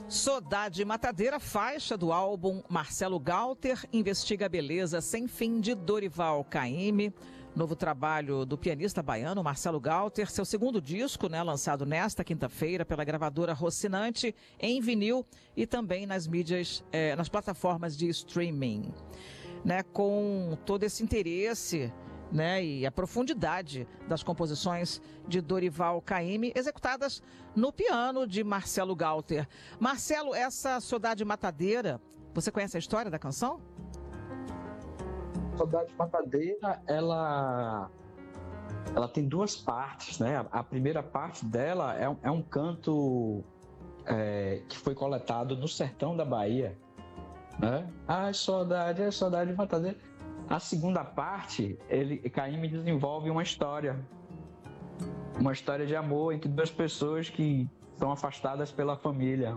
Saudade Matadeira, faixa do álbum Marcelo Galter, investiga a beleza sem fim de Dorival Caymmi. Novo trabalho do pianista baiano Marcelo Galter, seu segundo disco, lançado nesta quinta-feira pela gravadora Rocinante, em vinil e também nas mídias, nas plataformas de streaming. Com todo esse interesse, e a profundidade das composições de Dorival Caymmi, executadas no piano de Marcelo Galter. Marcelo, essa Saudade Matadeira, você conhece a história da canção? Saudade Matadeira, ela tem duas partes, A primeira parte dela é um canto que foi coletado no sertão da Bahia, Ai, saudade Matadeira. A segunda parte, Caymmi desenvolve uma história de amor entre duas pessoas que são afastadas pela família.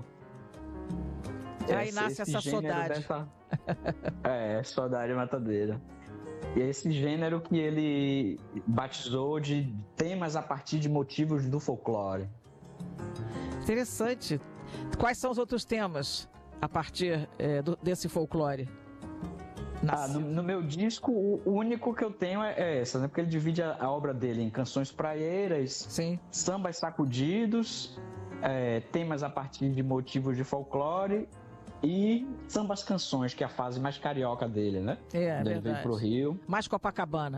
Aí nasce essa saudade. Saudade Matadeira. E é esse gênero que ele batizou de temas a partir de motivos do folclore. Interessante. Quais são os outros temas a partir desse folclore? No meu disco, o único que eu tenho é essa, Porque ele divide a obra dele em canções praieiras, sim, sambas sacudidos, temas a partir de motivos de folclore e sambas canções, que é a fase mais carioca dele, Quando ele veio pro Rio. Mais Copacabana.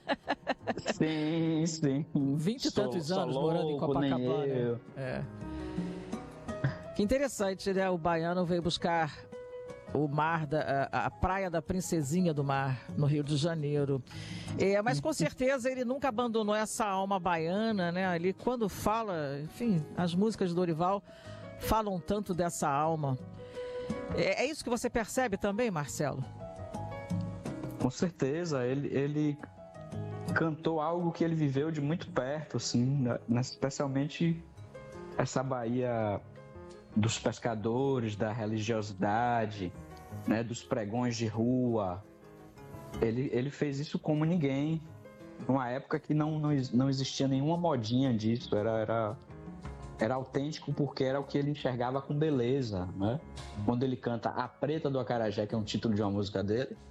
Sim. 20 e tantos anos morando em Copacabana. Que interessante, O baiano veio buscar o mar, a praia da Princesinha do Mar, no Rio de Janeiro. Mas com certeza ele nunca abandonou essa alma baiana, Ele, quando fala, enfim, as músicas de Dorival falam tanto dessa alma. É isso que você percebe também, Marcelo? Com certeza, ele cantou algo que ele viveu de muito perto, assim, especialmente essa Bahia dos pescadores, da religiosidade, dos pregões de rua. Ele fez isso como ninguém, numa época que não existia nenhuma modinha disso, era autêntico porque era o que ele enxergava com beleza, Quando ele canta A Preta do Acarajé, que é um título de uma música dele,